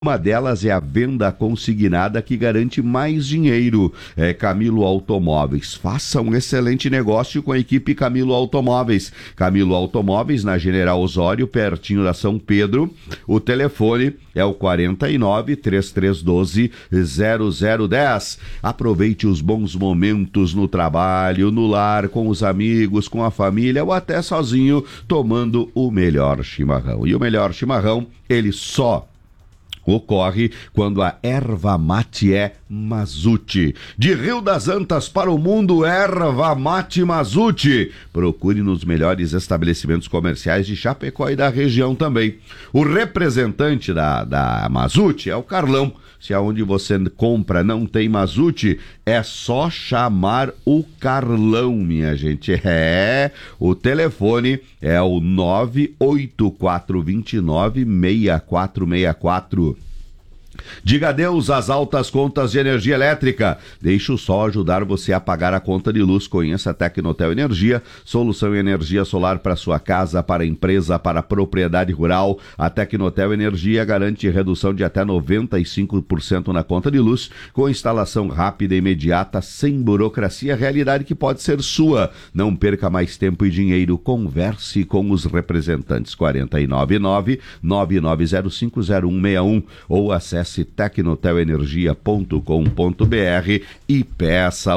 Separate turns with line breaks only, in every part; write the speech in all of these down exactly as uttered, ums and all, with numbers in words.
Uma delas é a venda consignada que garante mais dinheiro. É Camilo Automóveis. Faça um excelente negócio com a equipe Camilo Automóveis. Camilo Automóveis, na General Osório, pertinho da São Pedro. O telefone é o quarenta e nove, trinta e três doze, zero zero dez. Aproveite os bons momentos no trabalho, no lar, com os amigos, com a família ou até sozinho, tomando o melhor chimarrão. E o melhor chimarrão, ele só ocorre quando a erva mate é Mazute. De Rio das Antas para o mundo, erva mate Mazute. Procure nos melhores estabelecimentos comerciais de Chapecó e da região também. O representante da, da Mazute é o Carlão. Se aonde você compra não tem Mazute, é só chamar o Carlão, minha gente. É, o telefone é o nove oito quatro dois nove, seis quatro seis quatro. Diga adeus às altas contas de energia elétrica. Deixe o sol ajudar você a pagar a conta de luz. Conheça a Tecnotel Energia, solução em energia solar para sua casa, para a empresa, para a propriedade rural. A Tecnotel Energia garante redução de até noventa e cinco por cento na conta de luz, com instalação rápida e imediata, sem burocracia, realidade que pode ser sua. Não perca mais tempo e dinheiro. Converse com os representantes. Quarenta e nove nove, nove nove zero cinco, zero um seis um ou acesse tecnotel energia ponto com ponto br e peça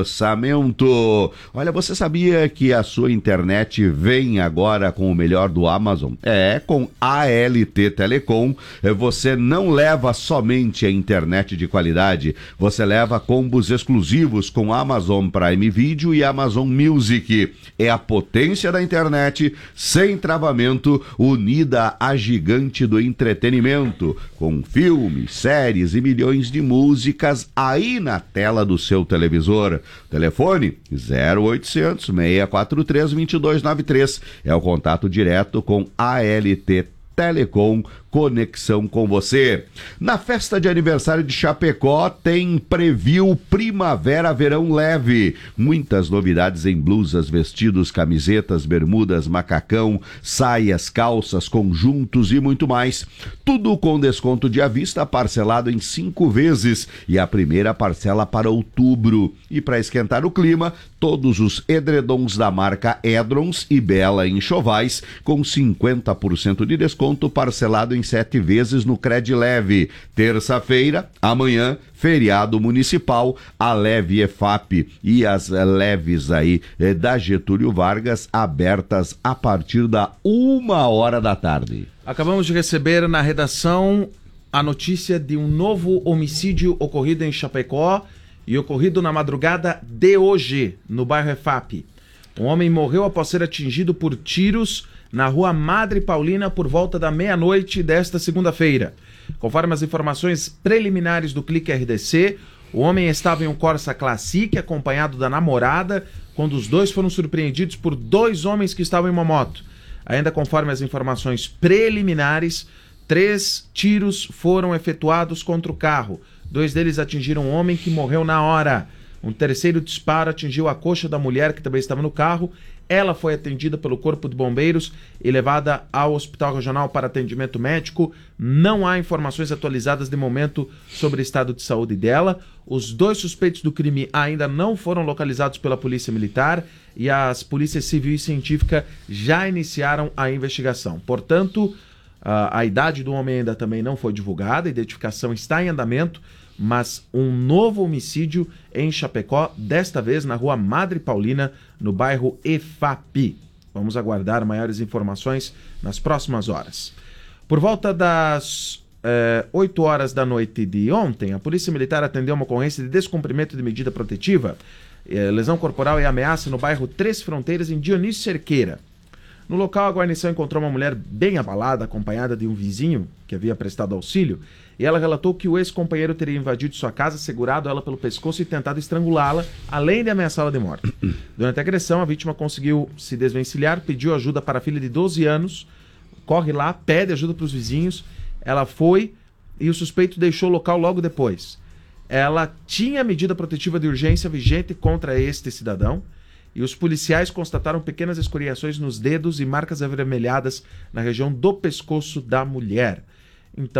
orçamento. Olha, você sabia que a sua internet vem agora com o melhor do Amazon? É, com A L T Telecom, você não leva somente a internet de qualidade, você leva combos exclusivos com Amazon Prime Video e Amazon Music. É a potência da internet, sem travamento, unida à gigante do entretenimento, com filmes, séries e milhões de músicas aí na tela do seu televisor. Telefone zero oitocentos, seis quatro três, dois dois nove três. É o contato direto com A L T Telecom, conexão com você. Na festa de aniversário de Chapecó tem preview primavera-verão leve. Muitas novidades em blusas, vestidos, camisetas, bermudas, macacão, saias, calças, conjuntos e muito mais. Tudo com desconto de à vista, parcelado em cinco vezes e a primeira parcela para outubro. E para esquentar o clima, todos os edredons da marca Edrons e Bela Enxovais com cinquenta por cento de desconto parcelado em sete vezes no Cred Leve. Terça-feira, amanhã, feriado municipal, a Leve E F A P e as leves aí eh, da Getúlio Vargas abertas a partir da uma hora da tarde.
Acabamos de receber na redação a notícia de um novo homicídio ocorrido em Chapecó e ocorrido na madrugada de hoje, no bairro E F A P. Um homem morreu após ser atingido por tiros na rua Madre Paulina por volta da meia-noite desta segunda-feira. Conforme as informações preliminares do Clique R D C, o homem estava em um Corsa Classic acompanhado da namorada quando os dois foram surpreendidos por dois homens que estavam em uma moto. Ainda conforme as informações preliminares, três tiros foram efetuados contra o carro. Dois deles atingiram um homem que morreu na hora. Um terceiro disparo atingiu a coxa da mulher que também estava no carro. Ela foi atendida pelo Corpo de Bombeiros e levada ao Hospital Regional para atendimento médico. Não há informações atualizadas de momento sobre o estado de saúde dela. Os dois suspeitos do crime ainda não foram localizados pela Polícia Militar e as polícias civil e científica já iniciaram a investigação. Portanto, a, a idade do homem ainda também não foi divulgada, a identificação está em andamento, mas um novo homicídio em Chapecó, desta vez na rua Madre Paulina, no bairro E F A P. Vamos aguardar maiores informações nas próximas horas. Por volta das eh, oito horas da noite de ontem, a Polícia Militar atendeu uma ocorrência de descumprimento de medida protetiva, eh, lesão corporal e ameaça no bairro Três Fronteiras, em Dionísio Cerqueira. No local, a guarnição encontrou uma mulher bem abalada, acompanhada de um vizinho que havia prestado auxílio, e ela relatou que o ex-companheiro teria invadido sua casa, segurado ela pelo pescoço e tentado estrangulá-la, além de ameaçá-la de morte. Durante a agressão, a vítima conseguiu se desvencilhar, pediu ajuda para a filha de doze anos, corre lá, pede ajuda para os vizinhos, ela foi e o suspeito deixou o local logo depois. Ela tinha medida protetiva de urgência vigente contra este cidadão, e os policiais constataram pequenas escoriações nos dedos e marcas avermelhadas na região do pescoço da mulher. Então,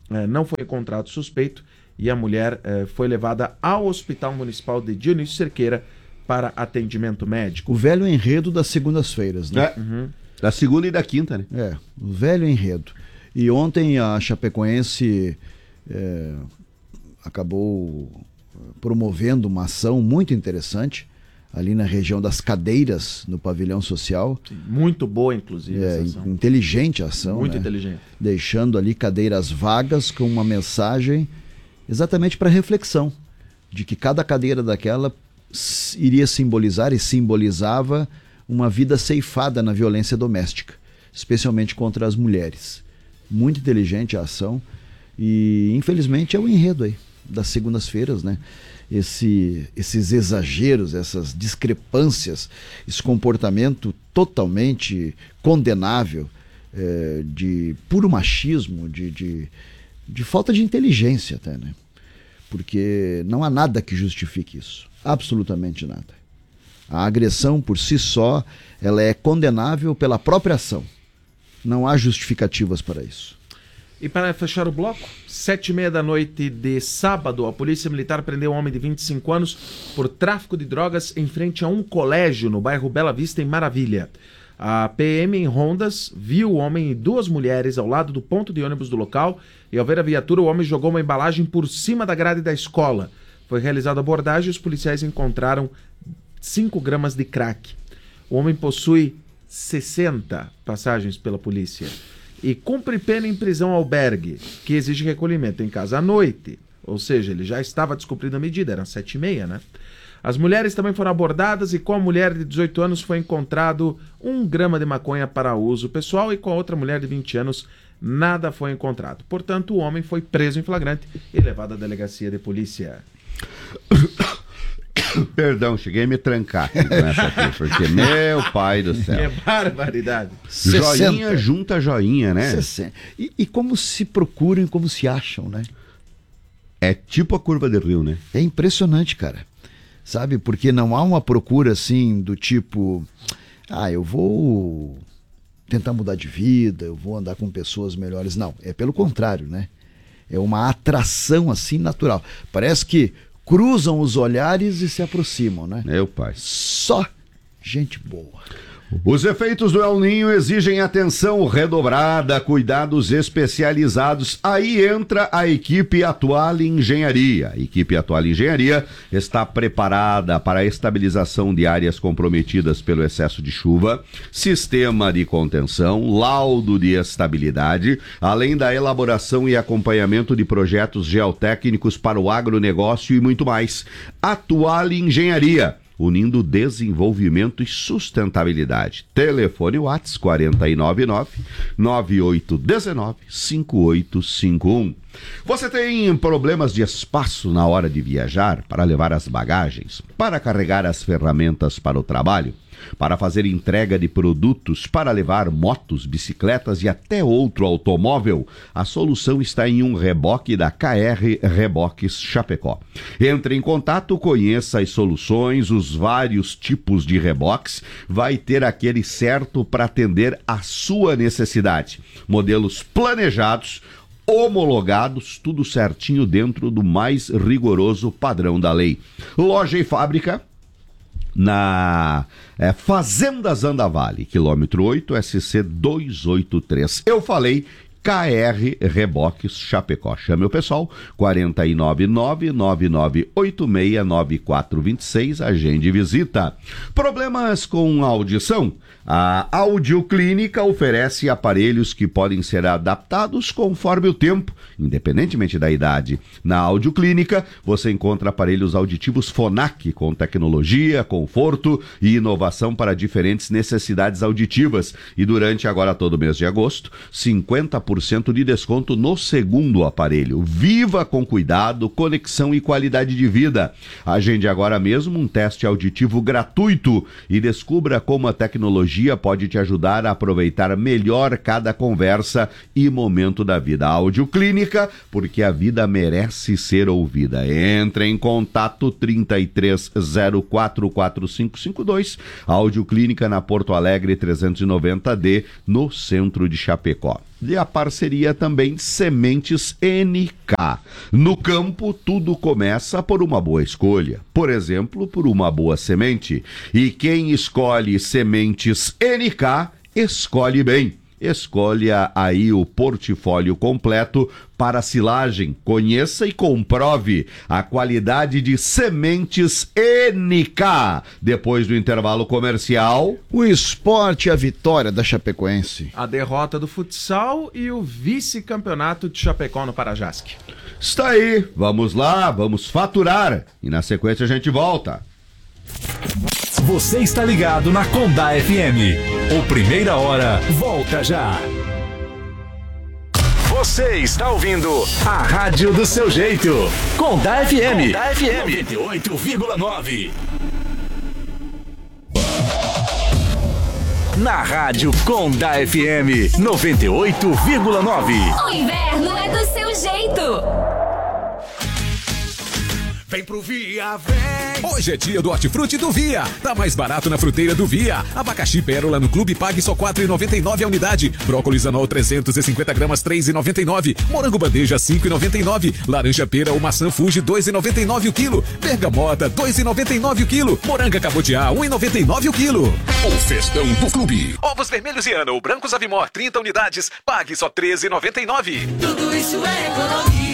eh, não foi encontrado suspeito e a mulher eh, foi levada ao Hospital Municipal de Dionísio Cerqueira para atendimento médico.
O velho enredo das segundas-feiras, né?
É, uhum. Da segunda e da quinta, né?
É, o velho enredo. E ontem a Chapecoense é, acabou promovendo uma ação muito interessante ali na região das cadeiras, no pavilhão social.
Sim, muito boa, inclusive.
É,
essa ação.
Inteligente a ação.
Muito
né?
inteligente.
Deixando ali cadeiras vagas com uma mensagem exatamente para reflexão, de que cada cadeira daquela iria simbolizar e simbolizava uma vida ceifada na violência doméstica, especialmente contra as mulheres. Muito inteligente a ação e, infelizmente, é o enredo aí das segundas-feiras, né? Esse, esses exageros, essas discrepâncias, esse comportamento totalmente condenável, é, de puro machismo, de, de, de falta de inteligência até, né? Porque não há nada que justifique isso, absolutamente nada. A agressão por si só, ela é condenável pela própria ação. Não há justificativas para isso.
E para fechar o bloco, sete e meia da noite de sábado, a Polícia Militar prendeu um homem de vinte e cinco anos por tráfico de drogas em frente a um colégio no bairro Bela Vista, em Maravilha. A P M em rondas viu o homem e duas mulheres ao lado do ponto de ônibus do local e, ao ver a viatura, o homem jogou uma embalagem por cima da grade da escola. Foi realizada a abordagem e os policiais encontraram cinco gramas de crack. O homem possui sessenta passagens pela polícia e cumpre pena em prisão albergue, que exige recolhimento em casa à noite. Ou seja, ele já estava descumprindo a medida, eram sete e meia, né? As mulheres também foram abordadas e com a mulher de dezoito anos foi encontrado um grama de maconha para uso pessoal e com a outra mulher de vinte anos nada foi encontrado. Portanto, o homem foi preso em flagrante e levado à delegacia de polícia.
Perdão, cheguei a me trancar aqui com essa aqui, porque, meu pai do céu.
Que barbaridade.
Joinha junta joinha, né?
E, e como se procuram e como se acham, né?
É tipo a curva do rio, né?
É impressionante, cara. Sabe? Porque não há uma procura assim do tipo, ah, eu vou tentar mudar de vida, eu vou andar com pessoas melhores. Não, é pelo contrário, né? É uma atração assim natural. Parece que cruzam os olhares e se aproximam, né?
Meu pai.
Só gente boa.
Os efeitos do El Ninho exigem atenção redobrada, cuidados especializados. Aí entra a equipe Atual Engenharia. A equipe Atual Engenharia está preparada para a estabilização de áreas comprometidas pelo excesso de chuva, sistema de contenção, laudo de estabilidade, além da elaboração e acompanhamento de projetos geotécnicos para o agronegócio e muito mais. Atual Engenharia, unindo desenvolvimento e sustentabilidade. Telefone WhatsApp quatro nove nove, nove oito um nove, cinco oito cinco um. Você tem problemas de espaço na hora de viajar, para levar as bagagens, para carregar as ferramentas para o trabalho, para fazer entrega de produtos, para levar motos, bicicletas e até outro automóvel? A solução está em um reboque da K R Reboques Chapecó. Entre em contato, conheça as soluções, os vários tipos de reboques, vai ter aquele certo para atender a sua necessidade. Modelos planejados, homologados, tudo certinho dentro do mais rigoroso padrão da lei. Loja e fábrica na é, Fazenda Zandavale, quilômetro oito, S C duzentos e oitenta e três. Eu falei K R Reboques Chapecó. Chame o pessoal, quatro nove nove, nove nove oito seis, nove quatro dois seis, agende visita. Problemas com audição? A Audioclínica oferece aparelhos que podem ser adaptados conforme o tempo, independentemente da idade. Na Audioclínica, você encontra aparelhos auditivos Phonak com tecnologia, conforto e inovação para diferentes necessidades auditivas. E durante agora todo o mês de agosto, cinquenta por cento de desconto no segundo aparelho. Viva com cuidado, conexão e qualidade de vida. Agende agora mesmo um teste auditivo gratuito e descubra como a tecnologia pode te ajudar a aproveitar melhor cada conversa e momento da vida. Audioclínica, porque a vida merece ser ouvida. Entre em contato trinta e três zero quatro quatro cinco cinco dois, Audioclínica na Porto Alegre trezentos e noventa D, no centro de Chapecó. e a parceria também Sementes N K. No campo, tudo começa por uma boa escolha. Por exemplo, por uma boa semente. E quem escolhe Sementes N K, escolhe bem. Escolha aí o portfólio completo para silagem. Conheça e comprove a qualidade de Sementes N K. Depois do intervalo comercial,
o esporte e a vitória da Chapecoense.
A derrota do futsal e o vice-campeonato de Chapecó no Parajasc.
Está aí, vamos lá, vamos faturar. E na sequência a gente volta.
Você está ligado na Condá F M. O Primeira Hora volta já. Você está ouvindo a rádio do seu jeito. Condá F M. Condá F M noventa e oito vírgula nove. Na rádio Condá F M noventa e oito vírgula nove.
O inverno é do seu jeito.
Vem pro Via, vem! Hoje é dia do hortifruti do Via. Tá mais barato na fruteira do Via. Abacaxi pérola no clube pague só quatro reais e noventa e nove centavos a unidade. Brócolis anol trezentos e cinquenta gramas três reais e noventa e nove centavos. Morango bandeja cinco reais e noventa e nove centavos. Laranja pera ou maçã Fuji dois reais e noventa e nove centavos o quilo. Bergamota dois reais e noventa e nove centavos o quilo. Moranga cabotiá um real e noventa e nove centavos o quilo. O festão do clube. Ovos vermelhos e ano ou brancos Avimor trinta unidades. Pague só treze reais e noventa e nove centavos.
Tudo isso é economia.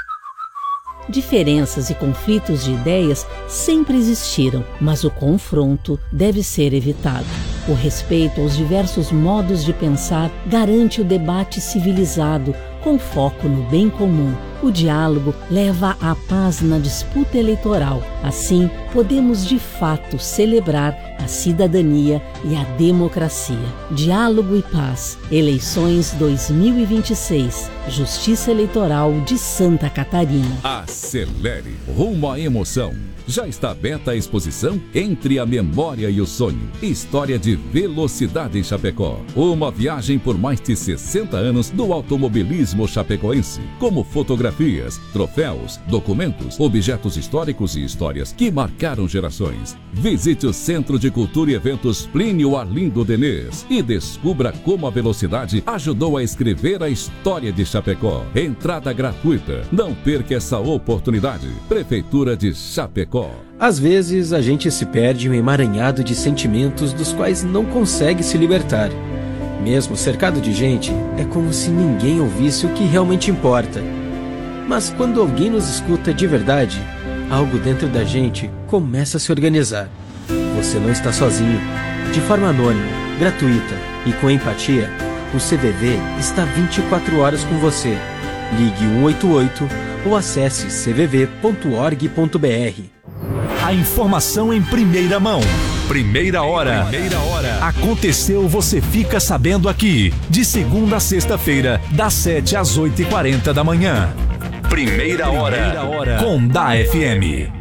Diferenças e conflitos de ideias sempre existiram, mas o confronto deve ser evitado. O respeito aos diversos modos de pensar garante o debate civilizado, com foco no bem comum. O diálogo leva à paz na disputa eleitoral. Assim, podemos de fato celebrar a cidadania e a democracia. Diálogo e paz. Eleições dois mil e vinte e seis. Justiça Eleitoral de Santa Catarina.
Acelere rumo à emoção. Já está aberta a exposição Entre a Memória e o Sonho. História de velocidade em Chapecó. Uma viagem por mais de sessenta anos do automobilismo chapecoense. Como fotografias, troféus, documentos, objetos históricos e histórias que marcaram gerações. Visite o Centro de Cultura e Eventos Plínio Arlindo Denês e descubra como a velocidade ajudou a escrever a história de Chapecó. Entrada gratuita. Não perca essa oportunidade. Prefeitura de Chapecó.
Às vezes a gente se perde em um emaranhado de sentimentos dos quais não consegue se libertar. Mesmo cercado de gente, é como se ninguém ouvisse o que realmente importa. Mas quando alguém nos escuta de verdade, algo dentro da gente começa a se organizar. Você não está sozinho. De forma anônima, gratuita e com empatia, o C V V está vinte e quatro horas com você. Ligue um oito oito ou acesse c v v ponto org ponto b r.
A informação em primeira mão. Primeira hora. Primeira hora. Aconteceu, você fica sabendo aqui. De segunda a sexta-feira, das sete às oito e quarenta da manhã. Primeira hora. Primeira hora. Condá F M.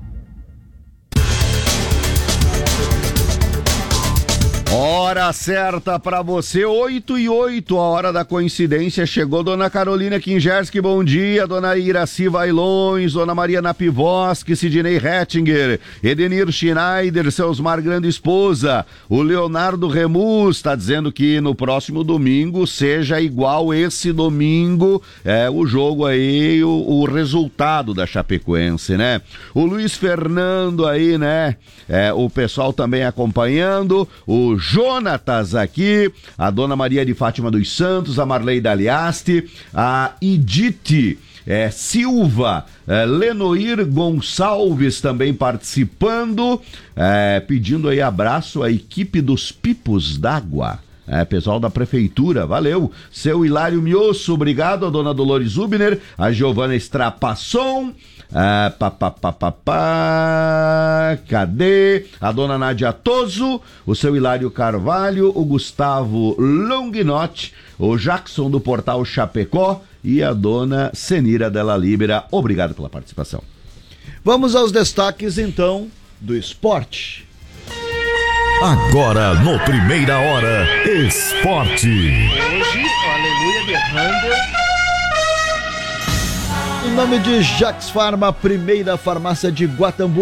Hora certa pra você, oito e oito, a hora da coincidência. Chegou Dona Carolina Kingerski, bom dia. Dona Iraci Vailões, Dona Mariana Pivoski, Sidney Hettinger, Edenir Schneider, Seusmar Grande Esposa. O Leonardo Remus está dizendo que no próximo domingo seja igual esse domingo, é o jogo aí, o, o resultado da Chapecoense, né? O Luiz Fernando aí, né? É, o pessoal também acompanhando, o Jonatas aqui, a Dona Maria de Fátima dos Santos, a Marley Daliaste, a Edith é, Silva, é, Lenoir Gonçalves também participando, é, pedindo aí abraço à equipe dos Pipos d'Água. É, pessoal da prefeitura, valeu. Seu Hilário Miosso, obrigado. A Dona Dolores Ubner, a Giovana Strapasson, ah, pá, pá, pá, pá, pá. Cadê? A Dona Nádia Toso, o seu Hilário Carvalho, o Gustavo Longinotti, o Jackson do Portal Chapecó e a Dona Senira Della Libera. Obrigado pela participação.
Vamos aos destaques, então, do esporte.
Agora no Primeira Hora, esporte.
Hoje, o Aleluia de Hunter.
Em nome de Jax Farma, primeira farmácia de Guatambu,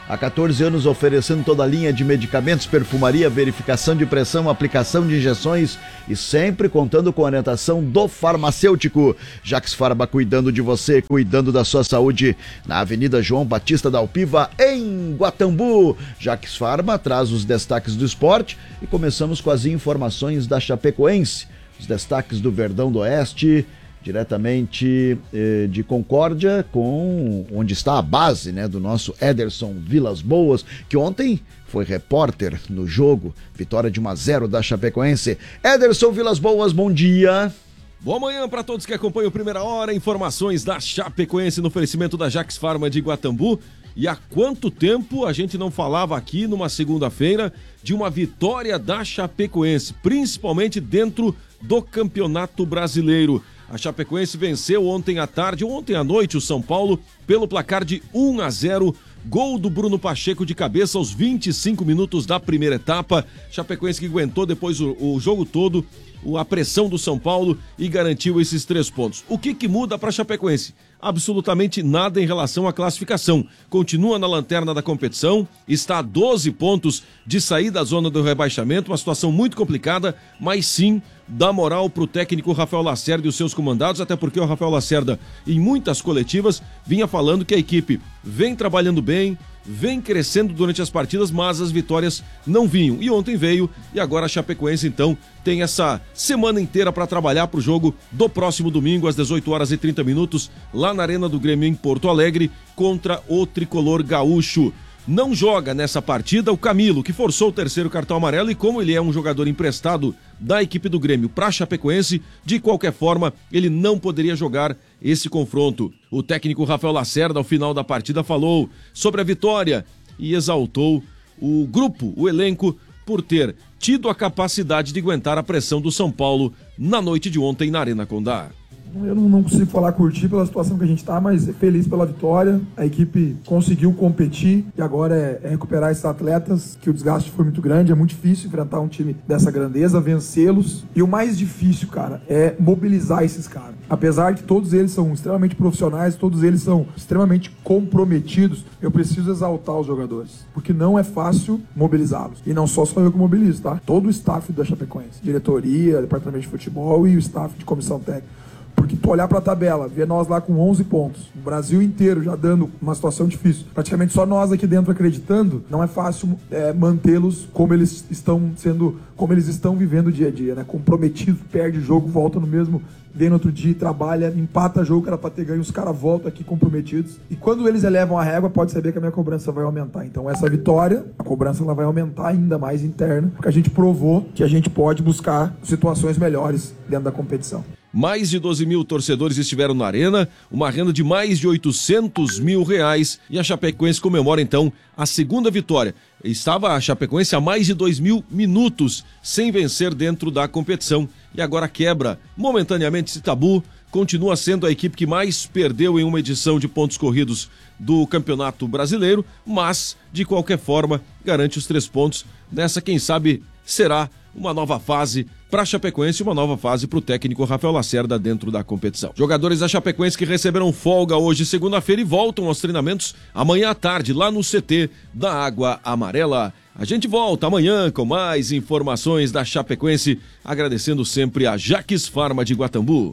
Há quatorze anos oferecendo toda a linha de medicamentos, perfumaria, verificação de pressão, aplicação de injeções e sempre contando com a orientação do farmacêutico. Jax Farma, cuidando de você, cuidando da sua saúde, na Avenida João Batista da Alpiva, em Guatambu. Jax Farma traz os destaques do esporte e começamos com as informações da Chapecoense. Os destaques do Verdão do Oeste, diretamente eh, de Concórdia, com onde está a base, né, do nosso Ederson Vilas Boas, que ontem foi repórter no jogo, vitória de um a zero da Chapecoense. Ederson Vilas Boas, bom dia.
Boa manhã para todos que acompanham a Primeira Hora, informações da Chapecoense no oferecimento da Jax Farma de Guatambu. E há quanto tempo a gente não falava aqui numa segunda-feira de uma vitória da Chapecoense, principalmente dentro do Campeonato Brasileiro. A Chapecoense venceu ontem à tarde, ontem à noite, o São Paulo pelo placar de um a zero. Gol do Bruno Pacheco de cabeça aos vinte e cinco minutos da primeira etapa. Chapecoense que aguentou depois o, o jogo todo, a pressão do São Paulo e garantiu esses três pontos. O que que muda para a Chapecoense? Absolutamente nada em relação à classificação. Continua na lanterna da competição, está a doze pontos de sair da zona do rebaixamento, uma situação muito complicada, mas sim dá moral para o técnico Rafael Lacerda e os seus comandados, até porque o Rafael Lacerda, em muitas coletivas, vinha falando que a equipe vem trabalhando bem, vem crescendo durante as partidas, mas as vitórias não vinham. E ontem veio, e agora a Chapecoense, então, tem essa semana inteira para trabalhar para o jogo do próximo domingo, às dezoito horas e trinta minutos, lá na Arena do Grêmio, em Porto Alegre, contra o Tricolor Gaúcho. Não joga nessa partida o Camilo, que forçou o terceiro cartão amarelo, e como ele é um jogador emprestado da equipe do Grêmio para a Chapecoense, de qualquer forma, ele não poderia jogar esse confronto. O técnico Rafael Lacerda, ao final da partida, falou sobre a vitória e exaltou o grupo, o elenco, por ter tido a capacidade de aguentar a pressão do São Paulo na noite de ontem na Arena Condá.
Eu não, não consigo falar curtir pela situação que a gente está, mas feliz pela vitória. A equipe conseguiu competir e agora é, é recuperar esses atletas, que o desgaste foi muito grande, é muito difícil enfrentar um time dessa grandeza, vencê-los. E o mais difícil, cara, é mobilizar esses caras. Apesar de todos eles são extremamente profissionais, todos eles são extremamente comprometidos, eu preciso exaltar os jogadores, porque não é fácil mobilizá-los. E não só sou eu que mobilizo, tá? Todo o staff da Chapecoense, diretoria, departamento de futebol e o staff de comissão técnica. Porque tu olhar pra tabela, ver nós lá com onze pontos, o Brasil inteiro já dando uma situação difícil, praticamente só nós aqui dentro acreditando, não é fácil é, mantê-los como eles estão sendo, como eles estão vivendo dia a dia, né? Comprometido, perde o jogo, volta no mesmo, vem no outro dia, trabalha, empata jogo que era pra ter ganho, os caras voltam aqui comprometidos. E quando eles elevam a régua, pode saber que a minha cobrança vai aumentar. Então essa vitória, a cobrança ela vai aumentar ainda mais interna, porque a gente provou que a gente pode buscar situações melhores dentro da competição.
Mais de doze mil torcedores estiveram na arena, uma renda de mais de oitocentos mil reais, e a Chapecoense comemora então a segunda vitória. Estava a Chapecoense há mais de dois mil minutos sem vencer dentro da competição e agora quebra momentaneamente esse tabu, continua sendo a equipe que mais perdeu em uma edição de pontos corridos do Campeonato Brasileiro, mas de qualquer forma garante os três pontos nessa, quem sabe, será uma nova fase para a Chapecoense e uma nova fase para o técnico Rafael Lacerda dentro da competição. Jogadores da Chapecoense que receberam folga hoje, segunda-feira, e voltam aos treinamentos amanhã à tarde, lá no C T da Água Amarela. A gente volta amanhã com mais informações da Chapecoense, agradecendo sempre a Jax Farma de Guatambu.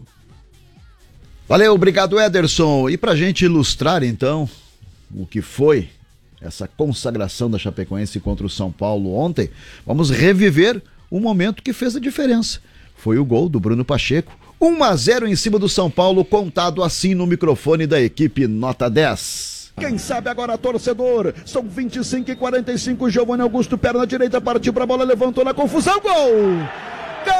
Valeu, obrigado, Ederson. E pra gente ilustrar então o que foi essa consagração da Chapecoense contra o São Paulo ontem, vamos reviver um momento que fez a diferença. Foi o gol do Bruno Pacheco, um a zero em cima do São Paulo, contado assim no microfone da equipe Nota dez. Quem sabe agora, torcedor, são vinte e cinco e quarenta e cinco, Giovanni Augusto, perna direita, partiu pra bola, levantou na confusão, gol! Gol!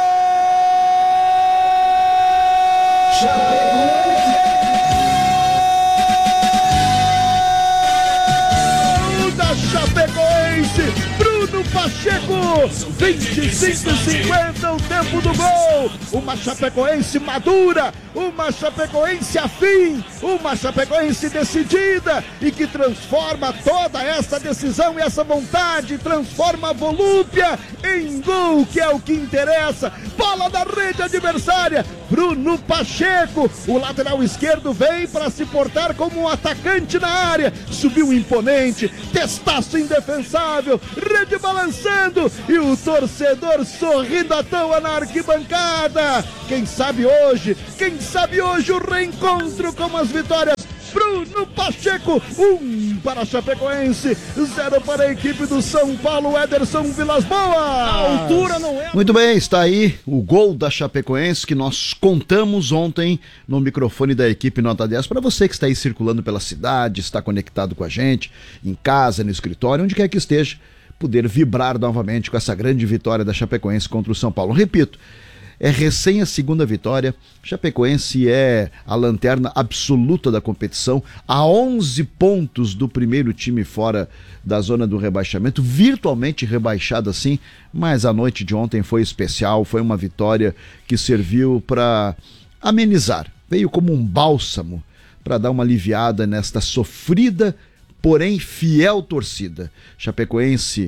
Chapecoense, Bruno Pacheco, vinte e cinco e cinquenta,
o tempo do gol. Uma Chapecoense madura, uma Chapecoense afim, uma Chapecoense decidida e que transforma toda essa decisão e essa vontade, transforma a volúpia em gol, que é o que interessa. Bola da rede adversária, Bruno Pacheco, o lateral esquerdo vem para se portar como um atacante na área, subiu imponente, testaço indefensável, rede balançando e o torcedor sorrindo à toa na arquibancada. Quem sabe hoje, quem sabe hoje o reencontro com as vitórias. Bruno Pacheco, um para a Chapecoense, zero para a equipe do São Paulo, Ederson Vilas Boas. A altura não é...
Muito bem, está aí o gol da Chapecoense que nós contamos ontem no microfone da equipe Nota dez. Para você que está aí circulando pela cidade, está conectado com a gente, em casa, no escritório, onde quer que esteja, poder vibrar novamente com essa grande vitória da Chapecoense contra o São Paulo. Repito, é recém a segunda vitória, Chapecoense é a lanterna absoluta da competição, a onze pontos do primeiro time fora da zona do rebaixamento, virtualmente rebaixado assim, mas a noite de ontem foi especial, foi uma vitória que serviu para amenizar, veio como um bálsamo para dar uma aliviada nesta sofrida, porém fiel torcida. Chapecoense,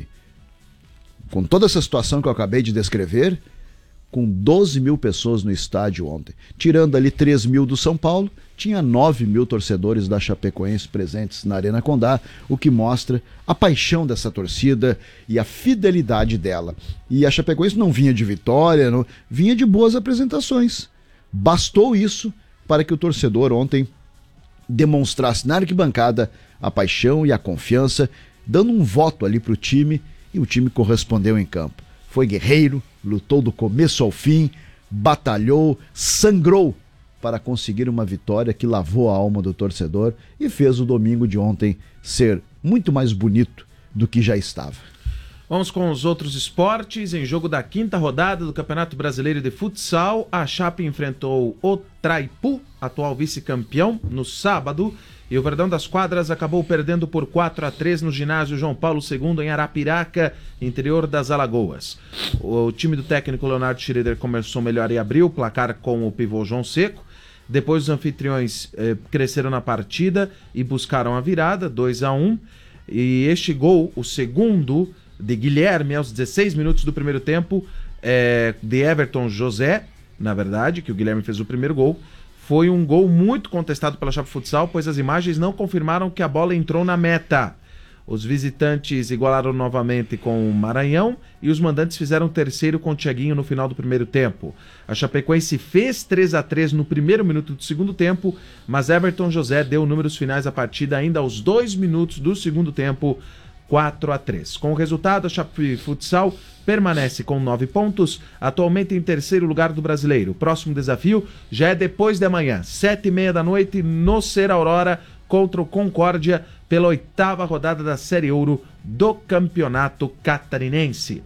com toda essa situação que eu acabei de descrever, com doze mil pessoas no estádio ontem. Tirando ali três mil do São Paulo, tinha nove mil torcedores da Chapecoense presentes na Arena Condá, o que mostra a paixão dessa torcida e a fidelidade dela. E a Chapecoense não vinha de vitória, não, vinha de boas apresentações. Bastou isso para que o torcedor ontem demonstrasse na arquibancada a paixão e a confiança, dando um voto ali para o time, e o time correspondeu em campo. Foi guerreiro, lutou do começo ao fim, batalhou, sangrou para conseguir uma vitória que lavou a alma do torcedor e fez o domingo de ontem ser muito mais bonito do que já estava.
Vamos com os outros esportes. Em jogo da quinta rodada do Campeonato Brasileiro de Futsal, a Chape enfrentou o Traipu, atual vice-campeão, no sábado, e o Verdão das Quadras acabou perdendo por quatro a três no ginásio João Paulo segundo em Arapiraca, interior das Alagoas. O time do técnico Leonardo Schroeder começou melhor e abriu o placar com o pivô João Seco. Depois os anfitriões eh, cresceram na partida e buscaram a virada, dois a um. E este gol, o segundo de Guilherme, aos dezesseis minutos do primeiro tempo, é, de Everton José, na verdade, que o Guilherme fez o primeiro gol, foi um gol muito contestado pela Chape Futsal, pois as imagens não confirmaram que a bola entrou na meta. Os visitantes igualaram novamente com o Maranhão e os mandantes fizeram terceiro com o Thiaguinho no final do primeiro tempo. A Chapecoense fez três a três no primeiro minuto do segundo tempo, mas Everton José deu números finais à partida ainda aos dois minutos do segundo tempo, quatro a três. Com o resultado, a Chape Futsal permanece com nove pontos, atualmente em terceiro lugar do Brasileiro. O próximo desafio já é depois de amanhã, sete e meia da noite, no Ser Aurora, contra o Concórdia, pela oitava rodada da Série Ouro do Campeonato Catarinense.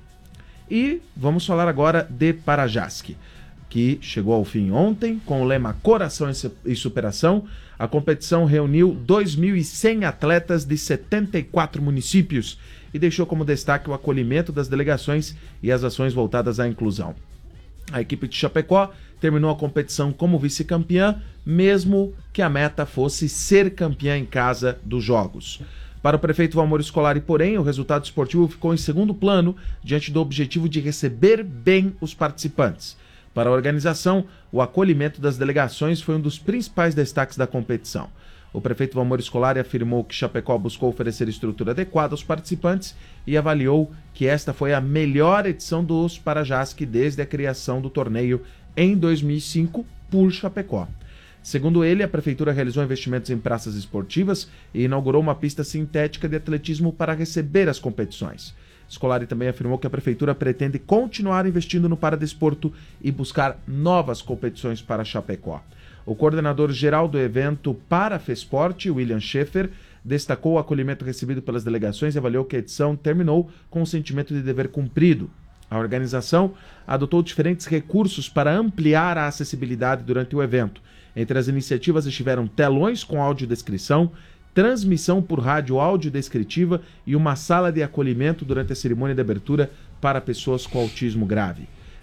E vamos falar agora de Parajasque, que chegou ao fim ontem, com o lema Coração e Superação. A competição reuniu dois mil e cem atletas de setenta e quatro municípios e deixou como destaque o acolhimento das delegações e as ações voltadas à inclusão. A equipe de Chapecó terminou a competição como vice-campeã, mesmo que a meta fosse ser campeã em casa dos jogos. Para o prefeito Valmor Scolari, porém, o resultado esportivo ficou em segundo plano, diante do objetivo de receber bem os participantes. Para a organização, o acolhimento das delegações foi um dos principais destaques da competição. O prefeito Valmor Scolari afirmou que Chapecó buscou oferecer estrutura adequada aos participantes e avaliou que esta foi a melhor edição dos Parajasque desde a criação do torneio em dois mil e cinco por Chapecó. Segundo ele, a prefeitura realizou investimentos em praças esportivas e inaugurou uma pista sintética de atletismo para receber as competições. Scolari também afirmou que a prefeitura pretende continuar investindo no paradesporto e buscar novas competições para Chapecó. O coordenador geral do evento Parafesporte, William Schaefer, destacou o acolhimento recebido pelas delegações e avaliou que a edição terminou com um sentimento de dever cumprido. A organização adotou diferentes recursos para ampliar a acessibilidade durante o evento. Entre as iniciativas estiveram telões com audiodescrição, transmissão por rádio audiodescritiva e uma sala de acolhimento durante a cerimônia de abertura para pessoas com autismo grave.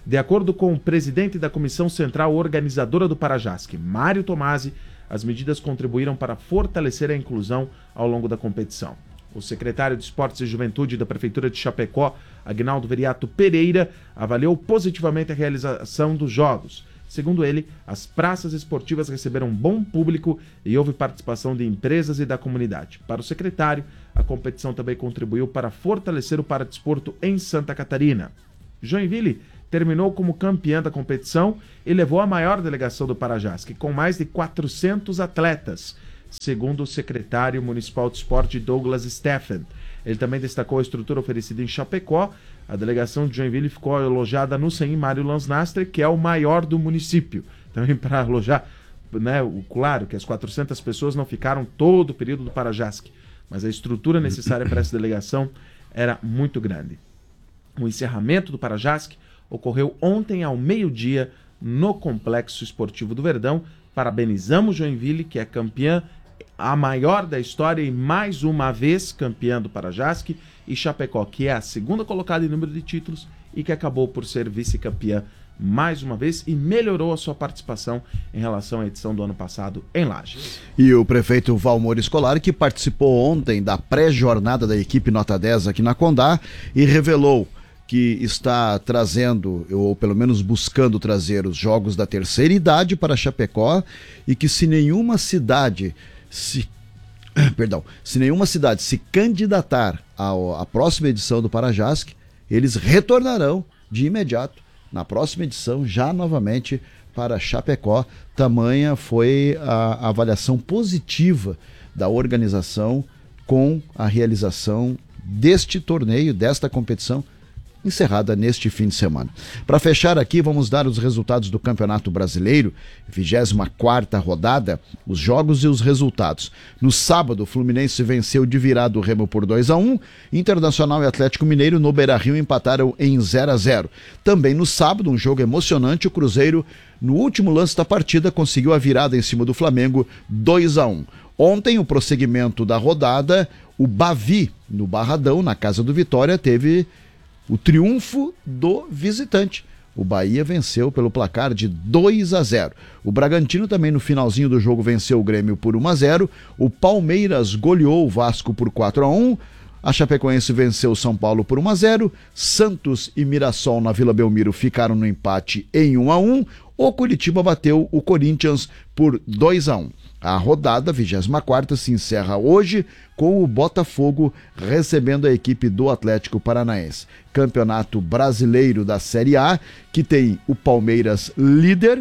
De acordo com o presidente da Comissão Central Organizadora do Parajasc, Mário Tomasi, as medidas contribuíram para fortalecer a inclusão ao longo da competição. O secretário de Esportes e Juventude da Prefeitura de Chapecó, Agnaldo Veriato Pereira, avaliou positivamente a realização dos jogos. Segundo ele, as praças esportivas receberam bom público e houve participação de empresas e da comunidade. Para o secretário, a competição também contribuiu para fortalecer o paradesporto em Santa Catarina. Joinville terminou como campeã da competição e levou a maior delegação do Parajasc, com mais de quatrocentos atletas, segundo o secretário municipal de esporte Douglas Steffen. Ele também destacou a estrutura oferecida em Chapecó. A delegação de Joinville ficou alojada no C E M Mário Lansnastre, que é o maior do município. Também para alojar, né, o, claro que as quatrocentas pessoas não ficaram todo o período do Parajasc, mas a estrutura necessária para essa delegação era muito grande. O encerramento do Parajasc ocorreu ontem ao meio-dia no Complexo Esportivo do Verdão. Parabenizamos Joinville, que é campeã, a maior da história e mais uma vez campeã do Parajasc, e Chapecó, que é a segunda colocada em número de títulos e que acabou por ser vice-campeã mais uma vez e melhorou a sua participação em relação à edição do ano passado em Lages.
E o prefeito Valmor Scolari, que participou ontem da pré-jornada da equipe Nota dez aqui na Condá e revelou que está trazendo, ou pelo menos buscando trazer, os jogos da terceira idade para Chapecó, e que se nenhuma cidade se, perdão, se nenhuma cidade se candidatar à próxima edição do Parajasc, eles retornarão de imediato na próxima edição, já novamente para Chapecó. Tamanha foi a, a avaliação positiva da organização com a realização deste torneio, desta competição, encerrada neste fim de semana. Para fechar aqui, vamos dar os resultados do Campeonato Brasileiro, vigésima quarta rodada, os jogos e os resultados. No sábado, o Fluminense venceu de virada o Remo por dois a um, Internacional e Atlético Mineiro no Beira-Rio empataram em zero a zero. Também no sábado, um jogo emocionante, o Cruzeiro, no último lance da partida, conseguiu a virada em cima do Flamengo, dois a um. Ontem, o prosseguimento da rodada, o Bavi, no Barradão, na casa do Vitória, teve o triunfo do visitante. O Bahia venceu pelo placar de dois a zero. O Bragantino também no finalzinho do jogo venceu o Grêmio por um a zero. O Palmeiras goleou o Vasco por quatro a um. A Chapecoense venceu o São Paulo por um a zero. Santos e Mirassol na Vila Belmiro ficaram no empate em um a um. O Curitiba bateu o Corinthians por dois a um. A rodada vigésima quarta se encerra hoje com o Botafogo recebendo a equipe do Atlético Paranaense. Campeonato Brasileiro da Série A, que tem o Palmeiras líder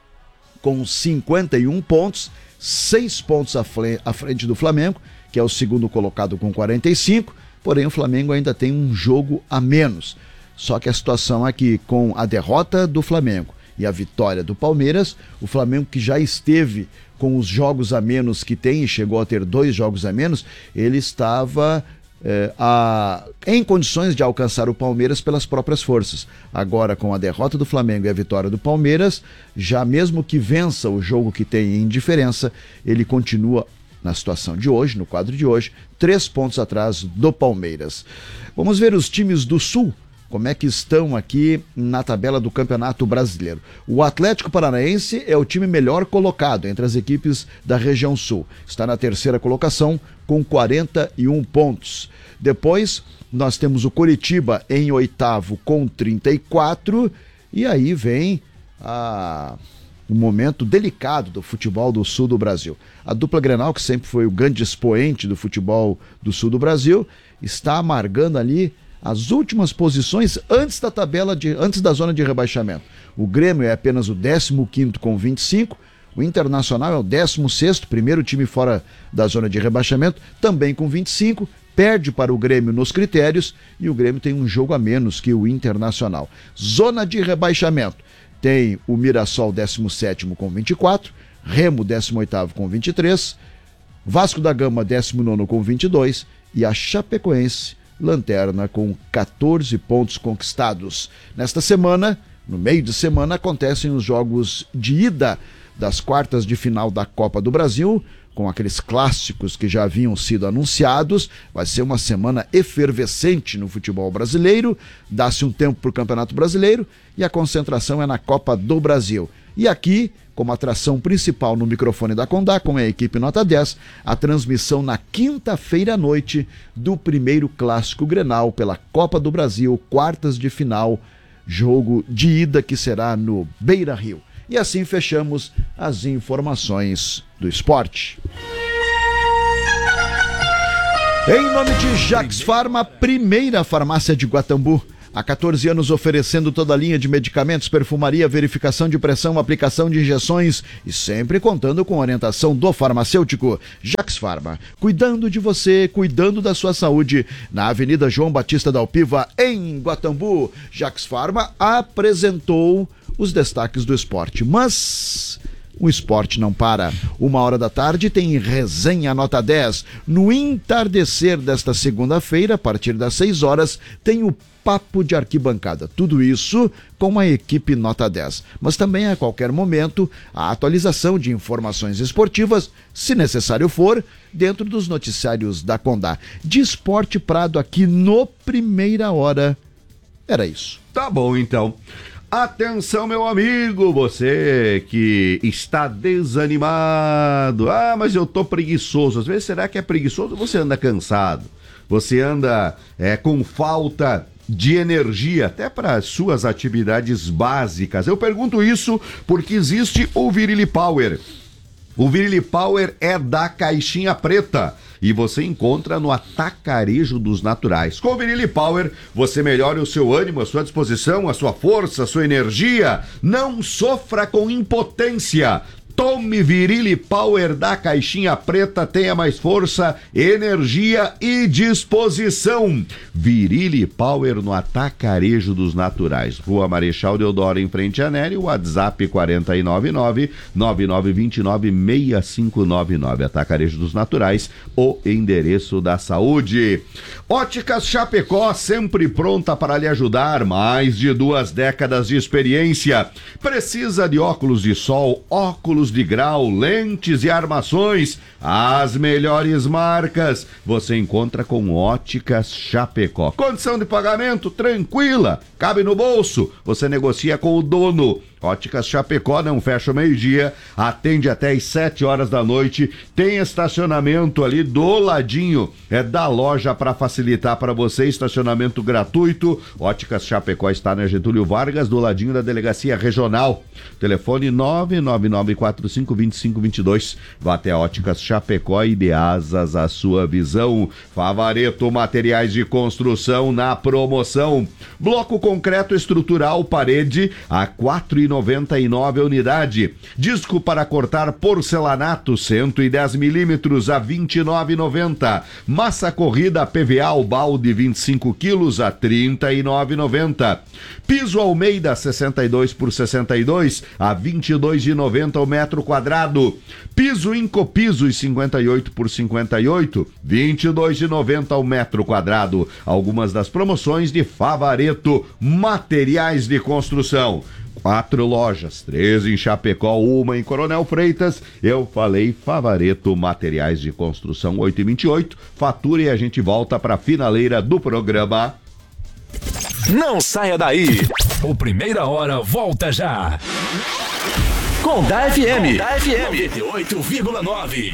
com cinquenta e um pontos, seis pontos à frente do Flamengo, que é o segundo colocado com quarenta e cinco, porém o Flamengo ainda tem um jogo a menos. Só que a situação aqui, com a derrota do Flamengo e a vitória do Palmeiras, o Flamengo, que já esteve com os jogos a menos que tem e chegou a ter dois jogos a menos, ele estava é, a, em condições de alcançar o Palmeiras pelas próprias forças. Agora, com a derrota do Flamengo e a vitória do Palmeiras, já mesmo que vença o jogo que tem em diferença, ele continua na situação de hoje, no quadro de hoje, três pontos atrás do Palmeiras. Vamos ver os times do Sul, como é que estão aqui na tabela do Campeonato Brasileiro. O Atlético Paranaense é o time melhor colocado entre as equipes da região sul. Está na terceira colocação com quarenta e um pontos. Depois nós temos o Coritiba em oitavo com trinta e quatro. E aí vem a... um momento delicado do futebol do sul do Brasil. A dupla Grenal, que sempre foi o grande expoente do futebol do sul do Brasil, está amargando ali as últimas posições antes da tabela de, antes da zona de rebaixamento. O Grêmio é apenas o décimo quinto com vinte e cinco, o Internacional é o décimo sexto, primeiro time fora da zona de rebaixamento, também com vinte e cinco, perde para o Grêmio nos critérios e o Grêmio tem um jogo a menos que o Internacional. Zona de rebaixamento, tem o Mirassol décimo sétimo com vinte e quatro, Remo décimo oitavo com vinte e três, Vasco da Gama décimo nono com vinte e dois e a Chapecoense lanterna com quatorze pontos conquistados. Nesta semana, no meio de semana, acontecem os jogos de ida das quartas de final da Copa do Brasil, com aqueles clássicos que já haviam sido anunciados. Vai ser uma semana efervescente no futebol brasileiro, dá-se um tempo para o Campeonato Brasileiro e a concentração é na Copa do Brasil. E aqui, como atração principal no microfone da Condá, com a equipe Nota dez, a transmissão na quinta-feira à noite do primeiro clássico Grenal pela Copa do Brasil, quartas de final, jogo de ida que será no Beira-Rio. E assim fechamos as informações do esporte. Em nome de Jax Farma, primeira farmácia de Guatambu. Há quatorze anos oferecendo toda a linha de medicamentos, perfumaria, verificação de pressão, aplicação de injeções e sempre contando com a orientação do farmacêutico. Jax Farma, cuidando de você, cuidando da sua saúde. Na Avenida João Batista da Alpiva, em Guatambu. Jax Farma apresentou os destaques do esporte, mas o esporte não para. Uma hora da tarde tem resenha Nota dez. No entardecer desta segunda-feira, a partir das seis horas, tem o Papo de Arquibancada. Tudo isso com a equipe Nota dez. Mas também a qualquer momento a atualização de informações esportivas, se necessário for, dentro dos noticiários da Condá. De Esporte Prado aqui no Primeira Hora. Era isso.
Tá bom, então. Atenção, meu amigo, você que está desanimado. Ah, mas eu tô preguiçoso. Às vezes, será que é preguiçoso ou você anda cansado? Você anda é, com falta de energia, até para as suas atividades básicas. Eu pergunto isso porque existe o Virili Power. O Virili Power é da Caixinha Preta e você encontra no Atacarejo dos Naturais. Com o Virili Power, você melhora o seu ânimo, a sua disposição, a sua força, a sua energia. Não sofra com impotência. Tome Virili Power da Caixinha Preta, tenha mais força, energia e disposição. Virili Power no Atacarejo dos Naturais. Rua Marechal Deodoro, em frente a Nery, WhatsApp quatro nove nove, nove nove dois nove, seis cinco nove nove. Atacarejo dos Naturais, o endereço da saúde. Óticas Chapecó, sempre pronta para lhe ajudar. Mais de duas décadas de experiência. Precisa de óculos de sol, óculos de grau, lentes e armações, as melhores marcas você encontra com Óticas Chapecó. Condição de pagamento tranquila, cabe no bolso, você negocia com o dono. Óticas Chapecó não fecha o meio-dia, atende até às sete horas da noite, tem estacionamento ali do ladinho é da loja para facilitar para você, estacionamento gratuito. Óticas Chapecó está na Getúlio Vargas, do ladinho da Delegacia Regional. Telefone nove nove nove quatro cinco dois cinco dois dois. Vá até Óticas Chapecó e dê asas à sua visão. Favareto Materiais de Construção na promoção. Bloco concreto estrutural parede a quatro reais e noventa e nove a unidade. Disco para cortar porcelanato cento e dez milímetros a vinte e nove reais e noventa. Massa corrida P V A o balde vinte e cinco quilos a trinta e nove reais e noventa. Piso Almeida sessenta e dois por sessenta e dois a vinte e dois reais e noventa o metro quadrado. Piso Incopiso cinquenta e oito por cinquenta e oito, vinte e dois reais e noventa o metro quadrado. Algumas das promoções de Favareto Materiais de Construção. Quatro lojas, três em Chapecó, uma em Coronel Freitas. Eu falei Favareto Materiais de Construção. Oito e vinte e oito. Fatura e a gente volta para a finaleira do programa.
Não saia daí. O Primeira Hora volta já. Condá F M. Condá F M noventa e oito vírgula nove.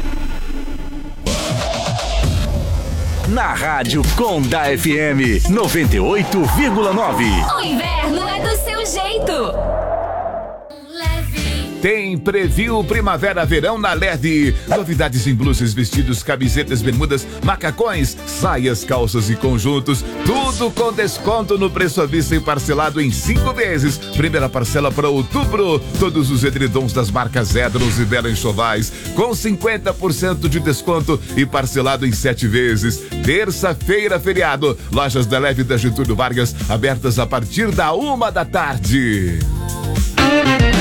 Na rádio Condá F M noventa e oito vírgula nove.
O inverno é do seu jeito.
Tem Preview Primavera-Verão na L E D. Novidades em blusas, vestidos, camisetas, bermudas, macacões, saias, calças e conjuntos. Tudo com desconto no preço à vista e parcelado em cinco vezes. Primeira parcela para outubro. Todos os edredons das marcas Edrons e Bela Enxovais com cinquenta por cento de desconto e parcelado em sete vezes. Terça-feira, feriado. Lojas da Leve da Getúlio Vargas abertas a partir da uma da tarde.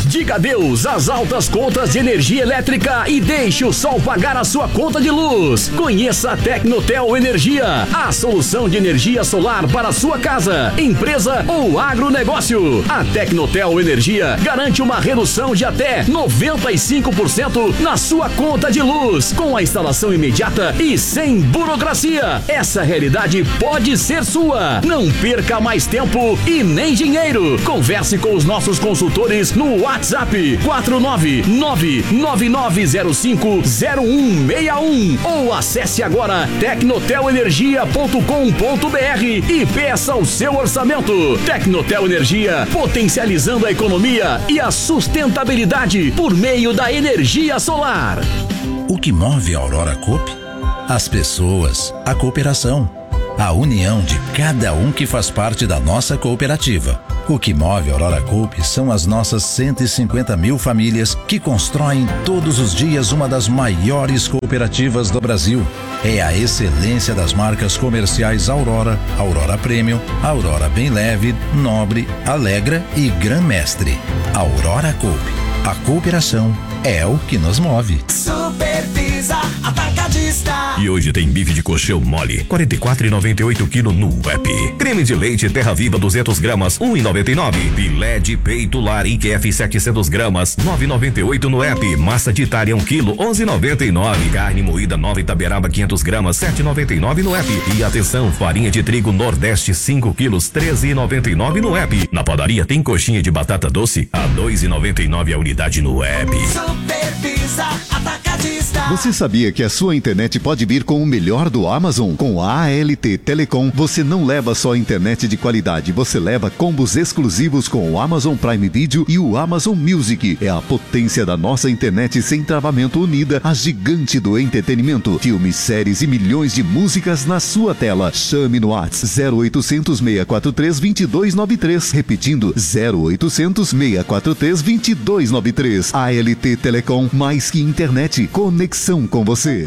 Diga adeus às altas contas de energia elétrica e deixe o sol pagar a sua conta de luz. Conheça a Tecnotel Energia, a solução de energia solar para a sua casa, empresa ou agronegócio. A Tecnotel Energia garante uma redução de até noventa e cinco por cento na sua conta de luz, com a instalação imediata e sem burocracia. Essa realidade pode ser sua. Não perca mais tempo e nem dinheiro. Converse com os nossos consultores no WhatsApp quatro nove nove nove nove zero cinco zero um seis um ou acesse agora tecnotel energia ponto com ponto br e peça o seu orçamento. Tecnotel Energia, potencializando a economia e a sustentabilidade por meio da energia solar.
O que move a Aurora Coop? As pessoas, a cooperação, a união de cada um que faz parte da nossa cooperativa. O que move a Aurora Coop são as nossas cento e cinquenta mil famílias que constroem todos os dias uma das maiores cooperativas do Brasil. É a excelência das marcas comerciais Aurora, Aurora Premium, Aurora Bem Leve, Nobre, Alegra e Gran Mestre. Aurora Coop. A cooperação é o que nos move.
Supervisa Atacadista.
E hoje tem bife de coxão mole, quarenta e quatro reais e noventa e oito centavos no app. Creme de leite Terra Viva duzentas gramas, um real e noventa e nove centavos. Filé de peito Larique F setecentas gramas, nove reais e noventa e oito centavos no app. Massa de Itália um quilo, onze reais e noventa e nove centavos. Carne moída Nova Itaberaba quinhentas gramas, sete reais e noventa e nove centavos no app. E atenção, farinha de trigo Nordeste cinco quilos, treze reais e noventa e nove centavos no app. Na padaria tem coxinha de batata doce a dois reais e noventa e nove centavos a unidade no app.
Supervisa Atacadista.
Você sabia que a sua internet pode vir com o melhor do Amazon? Com a A L T Telecom, você não leva só internet de qualidade, você leva combos exclusivos com o Amazon Prime Video e o Amazon Music. É a potência da nossa internet sem travamento unida à gigante do entretenimento. Filmes, séries e milhões de músicas na sua tela. Chame no WhatsApp zero oitocentos, seis quatro três, dois dois nove três. Repetindo, zero oitocentos, seis quatro três, dois dois nove três. A L T Telecom, mais que internet, conexão com você.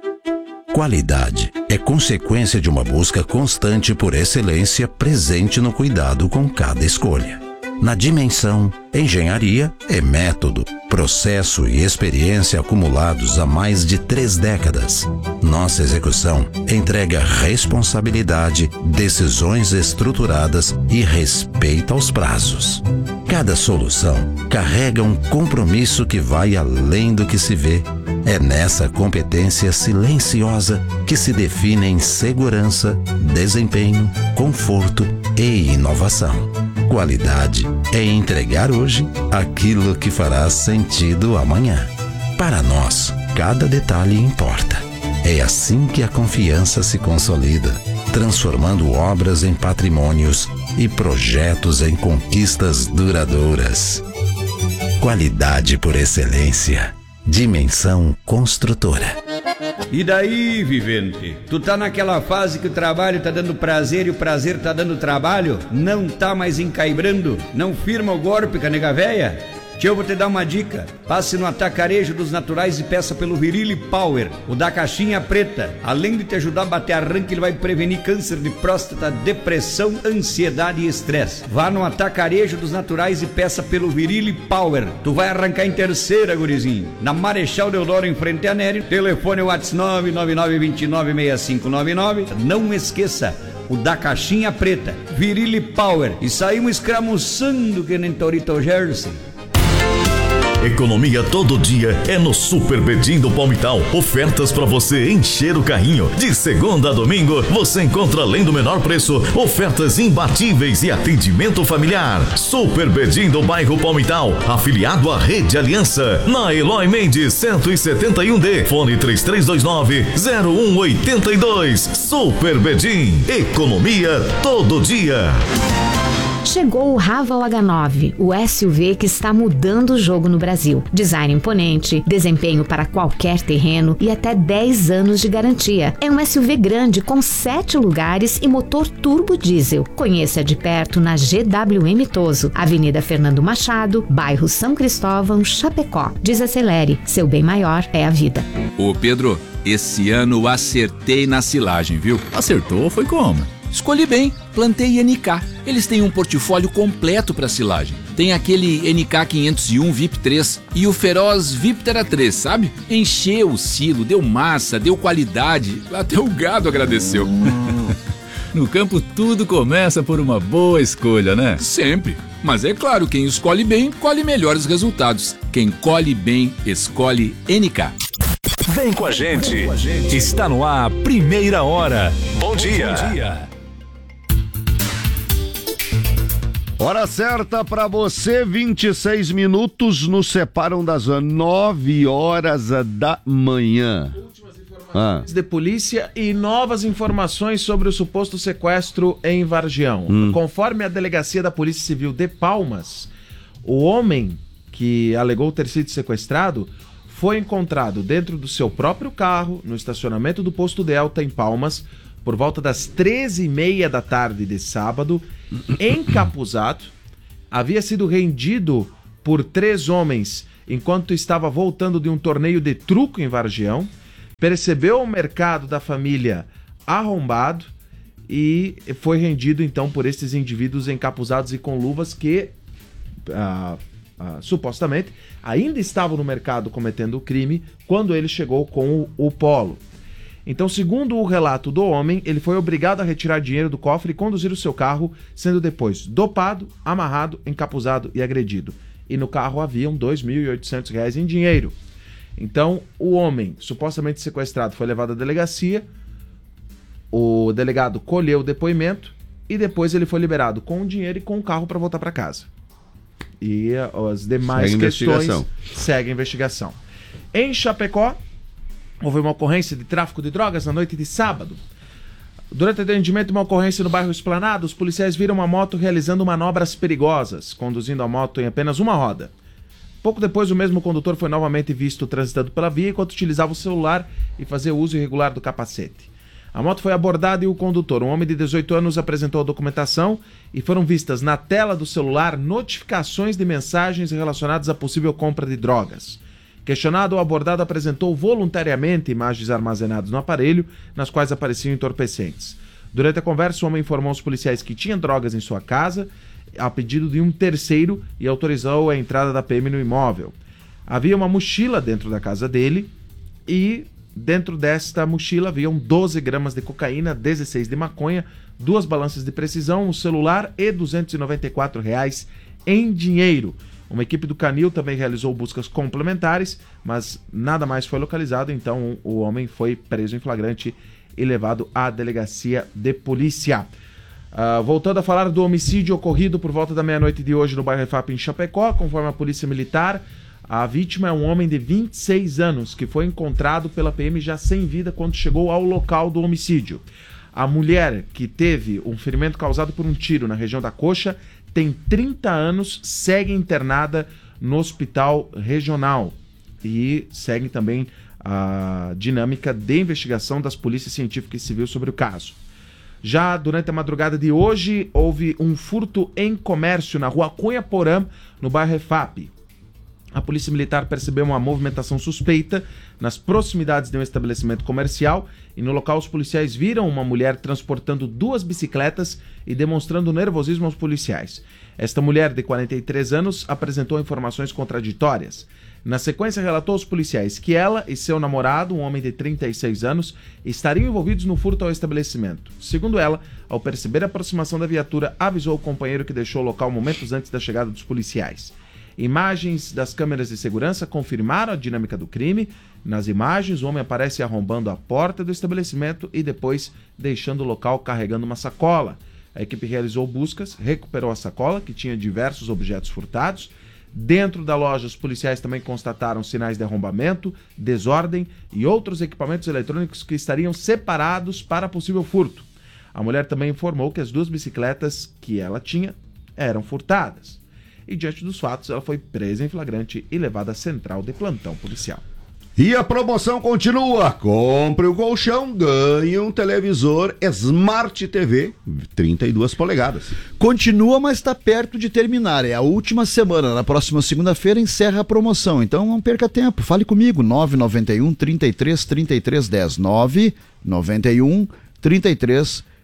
Qualidade é consequência de uma busca constante por excelência presente no cuidado com cada escolha. Na Dimensão, engenharia é método, processo e experiência acumulados há mais de três décadas. Nossa execução entrega responsabilidade, decisões estruturadas e respeito aos prazos. Cada solução carrega um compromisso que vai além do que se vê. É nessa competência silenciosa que se definem segurança, desempenho, conforto e inovação. Qualidade é entregar hoje aquilo que fará sentido amanhã. Para nós, cada detalhe importa. É assim que a confiança se consolida, transformando obras em patrimônios e projetos em conquistas duradouras. Qualidade por excelência. Dimensão Construtora.
E daí, vivente? Tu tá naquela fase que o trabalho tá dando prazer e o prazer tá dando trabalho? Não tá mais encaibrando? Não firma o golpe, canega véia? Tio, eu vou te dar uma dica. Passe no Atacarejo dos Naturais e peça pelo Virile Power, o da caixinha preta. Além de te ajudar a bater arranque, ele vai prevenir câncer de próstata, depressão, ansiedade e estresse. Vá no Atacarejo dos Naturais e peça pelo Virile Power. Tu vai arrancar em terceira, gurizinho. Na Marechal Deodoro, em frente à Nery. Telefone WhatsApp nove nove nove, dois nove, seis cinco nove nove. Não esqueça, o da caixinha preta, Virile Power. E saímos escramuçando que nem Torito Jersey.
Economia todo dia é no Super Bedim do Palmital. Ofertas para você encher o carrinho. De segunda a domingo, você encontra, além do menor preço, ofertas imbatíveis e atendimento familiar. Super Bedim do bairro Palmital, afiliado à Rede Aliança, na Eloy Mendes cento e setenta e um D, fone três três dois nove, zero um oito dois. Super Bedim, economia todo dia.
Chegou o Raval H nove, o S U V que está mudando o jogo no Brasil. Design imponente, desempenho para qualquer terreno e até dez anos de garantia. É um S U V grande com sete lugares e motor turbo diesel. Conheça de perto na G W M Toso, Avenida Fernando Machado, bairro São Cristóvão, Chapecó. Desacelere, seu bem maior é a vida.
Ô Pedro, esse ano acertei na silagem, viu?
Acertou? Foi como?
Escolhi bem, plantei N K. Eles têm um portfólio completo para silagem. Tem aquele N K quinhentos e um V I P três e o Feroz Viptera três, sabe? Encheu o silo, deu massa, deu qualidade, até o gado agradeceu.
No campo tudo começa por uma boa escolha, né?
Sempre. Mas é claro, quem escolhe bem, colhe melhores resultados. Quem colhe bem, escolhe N K.
Vem com a gente. Está no ar, Primeira Hora. Bom dia. Bom dia.
Hora certa para você, vinte e seis minutos nos separam das nove horas da manhã.
Ah. De polícia e novas informações sobre o suposto sequestro em Vargião. Hum. Conforme a delegacia da Polícia Civil de Palmas, o homem que alegou ter sido sequestrado foi encontrado dentro do seu próprio carro, no estacionamento do Posto Delta, em Palmas, por volta das treze e meia da tarde de sábado, encapuzado. Havia sido rendido por três homens enquanto estava voltando de um torneio de truco em Vargião. Percebeu o mercado da família arrombado e foi rendido então por estes indivíduos encapuzados e com luvas que ah, ah, supostamente ainda estavam no mercado cometendo o crime quando ele chegou com o, o Polo. Então, segundo o relato do homem, ele foi obrigado a retirar dinheiro do cofre e conduzir o seu carro, sendo depois dopado, amarrado, encapuzado e agredido. E no carro haviam dois mil e oitocentos reais em dinheiro. Então, o homem supostamente sequestrado foi levado à delegacia, o delegado colheu o depoimento e depois ele foi liberado com o dinheiro e com o carro para voltar para casa. E as demais
segue
questões seguem a investigação. Em Chapecó, houve uma ocorrência de tráfico de drogas na noite de sábado. Durante o atendimento de uma ocorrência no bairro Esplanado, os policiais viram uma moto realizando manobras perigosas, conduzindo a moto em apenas uma roda. Pouco depois, o mesmo condutor foi novamente visto transitando pela via enquanto utilizava o celular e fazia uso irregular do capacete. A moto foi abordada e o condutor, um homem de dezoito anos, apresentou a documentação e foram vistas na tela do celular notificações de mensagens relacionadas à possível compra de drogas. Questionado, o abordado apresentou voluntariamente imagens armazenadas no aparelho, nas quais apareciam entorpecentes. Durante a conversa, o homem informou aos policiais que tinha drogas em sua casa, a pedido de um terceiro, e autorizou a entrada da P M no imóvel. Havia uma mochila dentro da casa dele e dentro desta mochila haviam doze gramas de cocaína, dezesseis de maconha, duas balanças de precisão, um celular e duzentos e noventa e quatro reais em dinheiro. Uma equipe do Canil também realizou buscas complementares, mas nada mais foi localizado, então o homem foi preso em flagrante e levado à delegacia de polícia. Uh, voltando a falar do homicídio ocorrido por volta da meia-noite de hoje no bairro Refap em Chapecó, conforme a polícia militar, a vítima é um homem de vinte e seis anos que foi encontrado pela P M já sem vida quando chegou ao local do homicídio. A mulher, que teve um ferimento causado por um tiro na região da coxa, tem trinta anos, segue internada no hospital regional e segue também a dinâmica de investigação das polícias científica e civil sobre o caso. Já durante a madrugada de hoje, houve um furto em comércio na rua Cunha Porã, no bairro Refap. A polícia militar percebeu uma movimentação suspeita nas proximidades de um estabelecimento comercial e no local os policiais viram uma mulher transportando duas bicicletas e demonstrando nervosismo aos policiais. Esta mulher, de quarenta e três anos, apresentou informações contraditórias. Na sequência, relatou aos policiais que ela e seu namorado, um homem de trinta e seis anos, estariam envolvidos no furto ao estabelecimento. Segundo ela, ao perceber a aproximação da viatura, avisou o companheiro que deixou o local momentos antes da chegada dos policiais. Imagens das câmeras de segurança confirmaram a dinâmica do crime. Nas imagens, o homem aparece arrombando a porta do estabelecimento e depois deixando o local carregando uma sacola. A equipe realizou buscas, recuperou a sacola, que tinha diversos objetos furtados. Dentro da loja, os policiais também constataram sinais de arrombamento, desordem e outros equipamentos eletrônicos que estariam separados para possível furto. A mulher também informou que as duas bicicletas que ela tinha eram furtadas. E diante dos fatos, ela foi presa em flagrante e levada à central de plantão policial.
E a promoção continua. Compre o colchão, ganhe um televisor Smart T V trinta e duas polegadas.
Continua, mas está perto de terminar. É a última semana. Na próxima segunda-feira encerra a promoção. Então não perca tempo. Fale comigo. nove nove um, trinta e três, trinta e três, dez. nove nove um, trinta e três,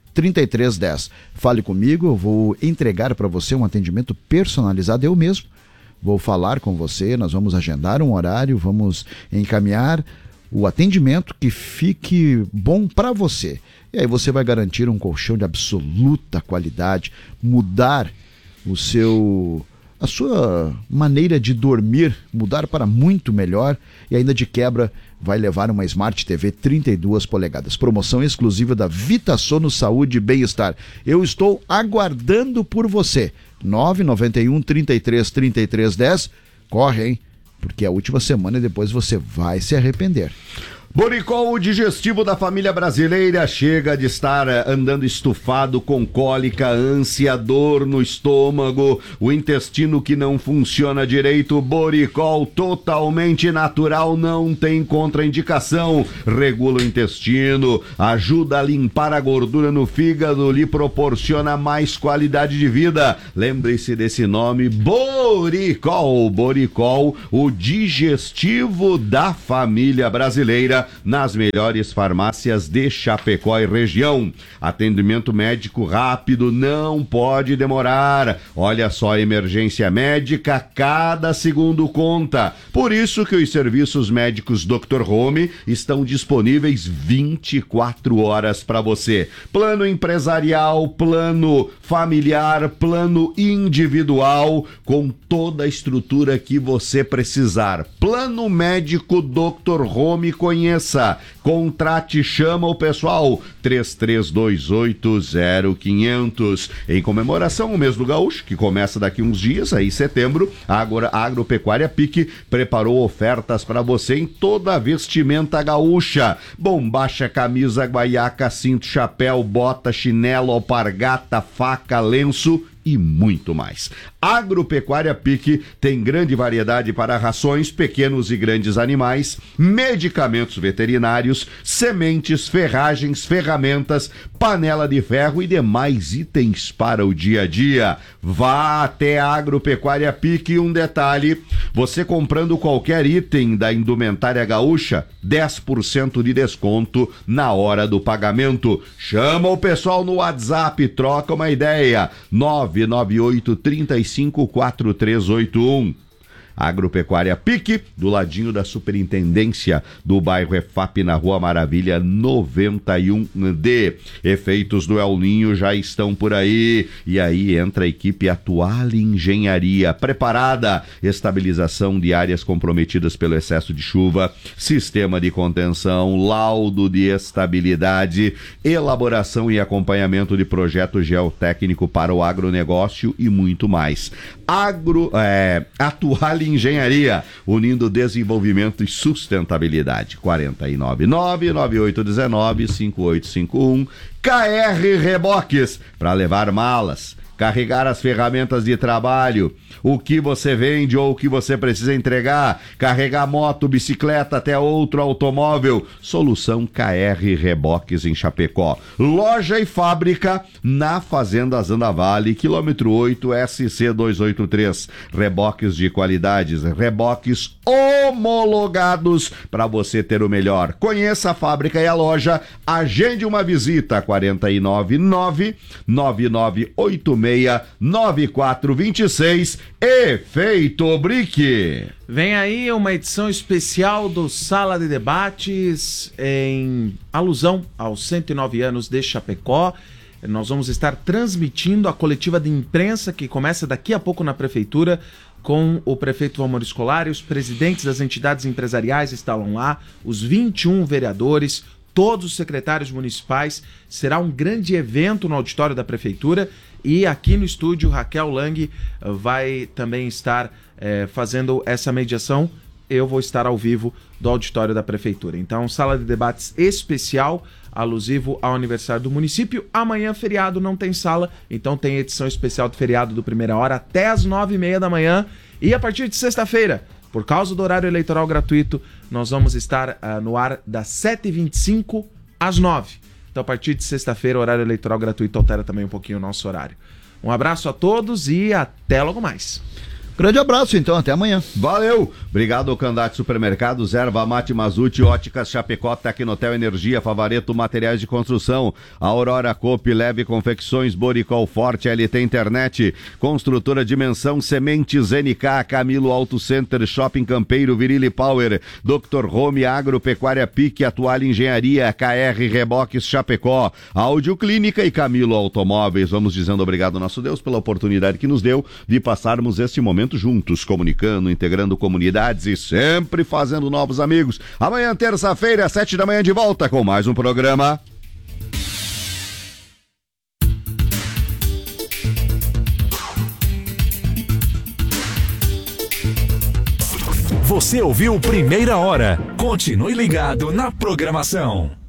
trinta e três dez. Fale comigo, eu vou entregar para você um atendimento personalizado, eu mesmo. Vou falar com você, nós vamos agendar um horário, vamos encaminhar o atendimento que fique bom para você. E aí você vai garantir um colchão de absoluta qualidade, mudar o seu, a sua maneira de dormir, mudar para muito melhor, e ainda de quebra vai levar uma Smart T V trinta e duas polegadas. Promoção exclusiva da Vitasono Saúde e Bem-Estar. Eu estou aguardando por você. nove nove um, trinta e três, trinta e três dez. Corre, hein? Porque é a última semana e depois você vai se arrepender.
Boricol, o digestivo da família brasileira, chega de estar andando estufado com cólica, ânsia, dor no estômago, o intestino que não funciona direito. Boricol, totalmente natural, não tem contraindicação, regula o intestino, ajuda a limpar a gordura no fígado, lhe proporciona mais qualidade de vida. Lembre-se desse nome, Boricol. Boricol, o digestivo da família brasileira, nas melhores farmácias de Chapecó e região. Atendimento médico rápido, não pode demorar. Olha só, emergência médica, cada segundo conta. Por isso que os serviços médicos doutor Home estão disponíveis vinte e quatro horas para você. Plano empresarial, plano familiar, plano individual, com toda a estrutura que você precisar. Plano médico doutor Home, conheça. Contrate, chama o pessoal três três dois oito zero quinhentos. Em comemoração ao mês do Gaúcho, que começa daqui uns dias, aí em setembro, a Agro, a Agropecuária Pique preparou ofertas para você em toda a vestimenta gaúcha: bombacha, camisa, guaiaca, cinto, chapéu, bota, chinelo, alpargata, faca, lenço e muito mais. Agropecuária Pique tem grande variedade para rações, pequenos e grandes animais, medicamentos veterinários, sementes, ferragens, ferramentas, panela de ferro e demais itens para o dia a dia. Vá até a Agropecuária Pique. Um detalhe: você comprando qualquer item da indumentária gaúcha, dez por cento de desconto na hora do pagamento. Chama o pessoal no WhatsApp, troca uma ideia. nove nove oito, três cinco, quatro três oito um. Agropecuária Pique, do ladinho da Superintendência do bairro E F A P, na Rua Maravilha noventa e um D. Efeitos do El Ninho já estão por aí, e aí entra a equipe Atual Engenharia, preparada, estabilização de áreas comprometidas pelo excesso de chuva, sistema de contenção, laudo de estabilidade, elaboração e acompanhamento de projeto geotécnico para o agronegócio e muito mais. Agro, é, Atual Engenharia, unindo desenvolvimento e sustentabilidade. quatro nove nove, nove oito um nove, cinco oito cinco um. K R Reboques, para levar malas, carregar as ferramentas de trabalho, o que você vende ou o que você precisa entregar, carregar moto, bicicleta, até outro automóvel. Solução K R Reboques em Chapecó. Loja e fábrica na Fazenda Zanda Vale, quilômetro oito, S C duzentos e oitenta e três. Reboques de qualidades, reboques homologados para você ter o melhor. Conheça a fábrica e a loja, agende uma visita. quatro nove nove, nove nove oito seis, nove quatro dois seis. Efeito Brick.
Vem aí uma edição especial do Sala de Debates em alusão aos cento e nove anos de Chapecó. Nós vamos estar transmitindo a coletiva de imprensa que começa daqui a pouco na Prefeitura, com o prefeito Valmor Scolari. Os presidentes das entidades empresariais estarão lá, os vinte e um vereadores, todos os secretários municipais. Será um grande evento no auditório da Prefeitura, e aqui no estúdio Raquel Lang vai também estar é, fazendo essa mediação. Eu vou estar ao vivo do auditório da Prefeitura. Então, sala de debates especial, alusivo ao aniversário do município. Amanhã, feriado, não tem sala, então tem edição especial do feriado do Primeira Hora até as nove e meia da manhã. E a partir de sexta-feira, por causa do horário eleitoral gratuito, nós vamos estar uh, no ar das sete e vinte e cinco às nove. Então, a partir de sexta-feira, o horário eleitoral gratuito altera também um pouquinho o nosso horário. Um abraço a todos e até logo mais.
Grande abraço, então, até amanhã.
Valeu! Obrigado ao Candate Supermercados, Erva Mate Mazute, Óticas Chapecó, Tecnotel Energia, Favareto Materiais de Construção, Aurora Coop, Leve Confecções, Boricol Forte, L T Internet, Construtora Dimensão, Sementes N K, Camilo Auto Center, Shopping Campeiro, Virile Power, doutor Home, Agropecuária Pique, Atual Engenharia, K R Reboques Chapecó, Áudio Clínica e Camilo Automóveis. Vamos dizendo obrigado ao nosso Deus pela oportunidade que nos deu de passarmos este momento juntos, comunicando, integrando comunidades e sempre fazendo novos amigos. Amanhã, terça-feira, às sete da manhã, de volta com mais um programa.
Você ouviu Primeira Hora. Continue ligado na programação.